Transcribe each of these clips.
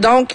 Donc,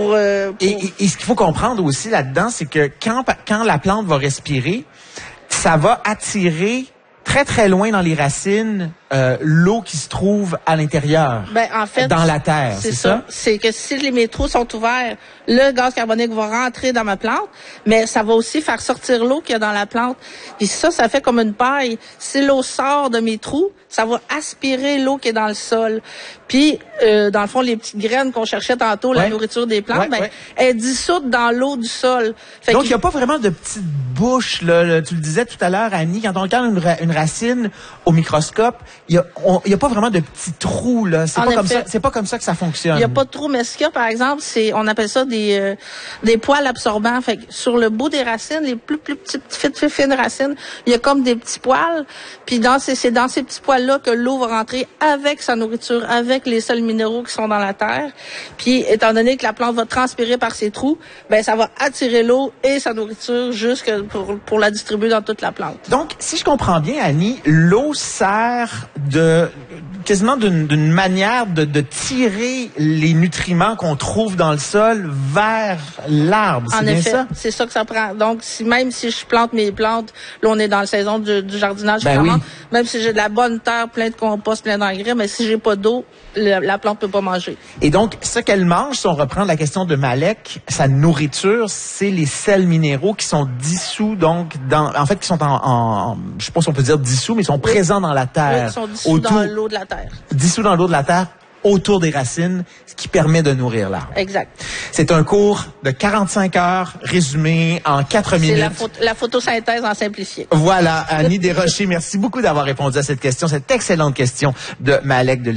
Et ce qu'il faut comprendre aussi là-dedans, c'est que quand la plante va respirer, ça va attirer très, très loin dans les racines l'eau qui se trouve à l'intérieur, en fait, dans la terre, c'est ça? C'est que si mes trous sont ouverts, le gaz carbonique va rentrer dans ma plante, mais ça va aussi faire sortir l'eau qu'il y a dans la plante. Puis ça fait comme une paille. Si l'eau sort de mes trous, ça va aspirer l'eau qui est dans le sol. Puis, dans le fond, les petites graines qu'on cherchait tantôt, la nourriture des plantes, elle est dissoute dans l'eau du sol. Donc, il n'y a pas vraiment de petites bouches, là. Tu le disais tout à l'heure, Annie, quand on regarde une racine au microscope, il y a pas vraiment de petits trous, là. C'est pas comme ça que ça fonctionne. Il y a pas de trous, mais ce qu'il y a, par exemple, on appelle ça des poils absorbants. Fait que sur le bout des racines, les plus petites fines racines, il y a comme des petits poils. Puis c'est dans ces petits poils-là que l'eau va rentrer avec sa nourriture, avec les sels minéraux qui sont dans la terre. Puis, étant donné que la plante va transpirer par ces trous, ça va attirer l'eau et sa nourriture jusque pour la distribuer dans toute la plante. Donc, si je comprends bien, Annie, l'eau sert quasiment d'une manière de tirer les nutriments qu'on trouve dans le sol vers l'arbre. En effet, c'est ça que ça prend. Donc, même si je plante mes plantes, là, on est dans la saison du jardinage, même si j'ai de la bonne terre, plein de compost, plein d'engrais, mais si j'ai pas d'eau, la plante peut pas manger. Et donc, ce qu'elle mange, si on reprend la question de Malek, sa nourriture, c'est les sels minéraux qui sont dissous, donc, qui sont je sais pas si on peut dire dissous, mais ils sont présents dans la terre. Oui, ils sont dissous dans l'eau de la terre. Dissous dans l'eau de la terre, autour des racines, ce qui permet de nourrir l'arbre. Exact. C'est un cours de 45 heures résumé en 4 minutes. C'est la photosynthèse en simplifié. Voilà, Annie Desrochers, merci beaucoup d'avoir répondu à cette excellente question de Malek de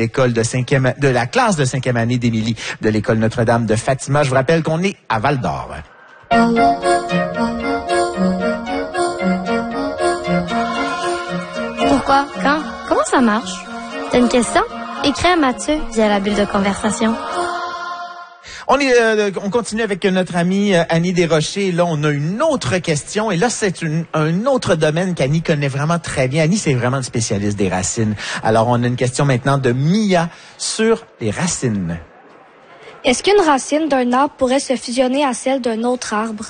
de la classe de 5e année d'Émilie de l'école Notre-Dame de Fatima. Je vous rappelle qu'on est à Val-d'Or. Pourquoi? Quand? Comment ça marche? T'as une question? Écris à Mathieu via la bulle de conversation. On continue avec notre amie Annie Desrochers. Là, on a une autre question. Et là, c'est un autre domaine qu'Annie connaît vraiment très bien. Annie, c'est vraiment une spécialiste des racines. Alors, on a une question maintenant de Mia sur les racines. Est-ce qu'une racine d'un arbre pourrait se fusionner à celle d'un autre arbre?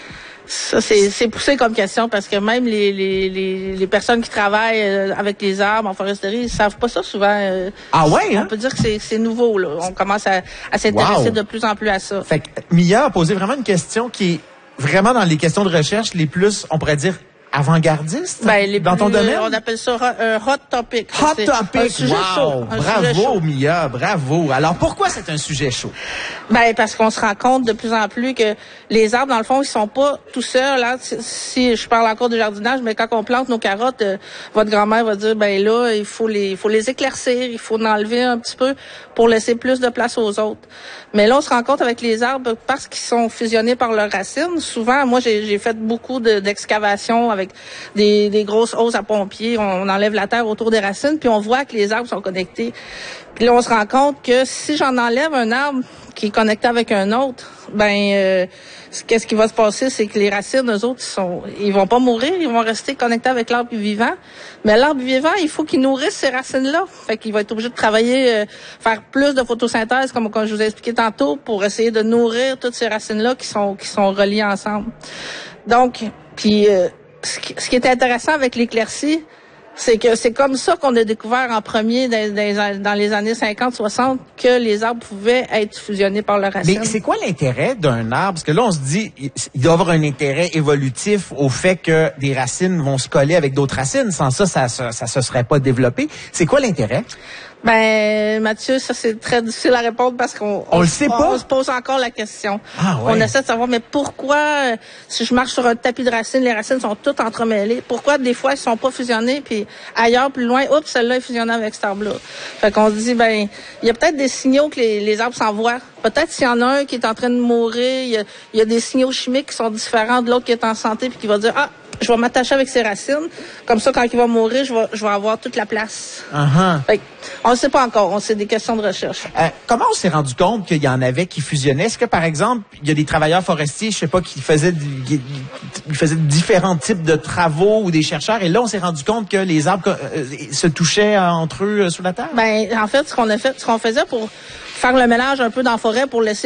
Ça, c'est poussé comme question parce que même les personnes qui travaillent avec les arbres en foresterie, ils savent pas ça souvent. Ah ouais, hein? On peut dire que c'est nouveau, là. On commence à s'intéresser de plus en plus à ça. Fait que Mia a posé vraiment une question qui est vraiment dans les questions de recherche les plus, on pourrait dire, avant-gardiste dans ton domaine? On appelle ça un hot topic. Hot topic, un sujet chaud. Bravo, Mia, bravo. Alors, pourquoi c'est un sujet chaud? Parce qu'on se rend compte de plus en plus que les arbres, dans le fond, ils sont pas tout seuls. Là. Si je parle encore du jardinage, mais quand on plante nos carottes, votre grand-mère va dire, là, il faut les éclaircir, il faut en enlever un petit peu pour laisser plus de place aux autres. Mais là, on se rend compte avec les arbres, parce qu'ils sont fusionnés par leurs racines. Souvent, moi, j'ai fait beaucoup d'excavations avec des grosses hausses à pompiers. On enlève la terre autour des racines, puis on voit que les arbres sont connectés. Puis là, on se rend compte que si j'en enlève un arbre qui est connecté avec un autre, qu'est-ce qui va se passer, c'est que les racines, eux autres, ils vont pas mourir, ils vont rester connectés avec l'arbre vivant. Mais l'arbre vivant, il faut qu'il nourrisse ces racines-là. Fait qu'il va être obligé de travailler, faire plus de photosynthèse, comme je vous ai expliqué tantôt, pour essayer de nourrir toutes ces racines-là qui sont reliées ensemble. Donc, puis ce qui est intéressant avec l'éclaircie, c'est que c'est comme ça qu'on a découvert en premier dans les années 50-60 que les arbres pouvaient être fusionnés par leurs racines. Mais c'est quoi l'intérêt d'un arbre? Parce que là, on se dit, il doit y avoir un intérêt évolutif au fait que des racines vont se coller avec d'autres racines. Sans ça se serait pas développé. C'est quoi l'intérêt? Mathieu, ça c'est très difficile à répondre parce qu'on le sait pas. On se pose encore la question. Ah ouais. On essaie de savoir, mais pourquoi, si je marche sur un tapis de racines, les racines sont toutes entremêlées? Pourquoi des fois elles sont pas fusionnées, puis ailleurs, plus loin, oups, celle-là est fusionnée avec cet arbre-là? Fait qu'on se dit, il y a peut-être des signaux que les arbres s'envoient. Peut-être s'il y en a un qui est en train de mourir, il y a des signaux chimiques qui sont différents de l'autre qui est en santé, puis qui va dire, je vais m'attacher avec ses racines. Comme ça, quand il va mourir, je vais avoir toute la place. Fait, on ne sait pas encore. C'est des questions de recherche. Comment on s'est rendu compte qu'il y en avait qui fusionnaient? Est-ce que, par exemple, il y a des travailleurs forestiers, je sais pas, qui faisaient différents types de travaux ou des chercheurs, et là, on s'est rendu compte que les arbres se touchaient entre eux sous la terre? En fait, ce qu'on faisait pour faire le mélange un peu dans la forêt pour laisser